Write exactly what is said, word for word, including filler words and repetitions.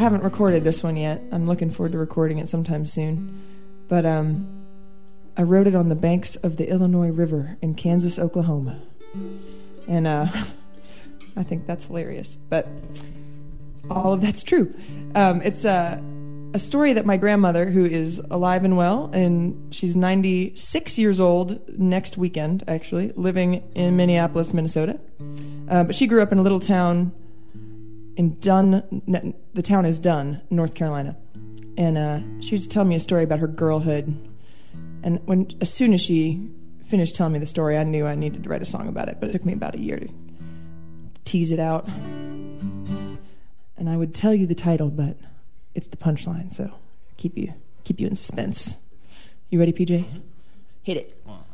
haven't recorded this one yet. I'm looking forward to recording it sometime soon. But um, I wrote it on the banks of the Illinois River in Kansas, Oklahoma. And uh, I think that's hilarious. But all of that's true. Um, it's a, a story that my grandmother, who is alive and well, and she's ninety-six years old next weekend, actually, living in Minneapolis, Minnesota. Uh, but she grew up in a little town in Dunn, the town is Dunn, North Carolina. And uh, she was telling me a story about her girlhood. And when as soon as she finished telling me the story, I knew I needed to write a song about it. But it took me about a year to tease it out. And I would tell you the title, but it's the punchline, so keep you keep you in suspense. You ready, P J? Hit it.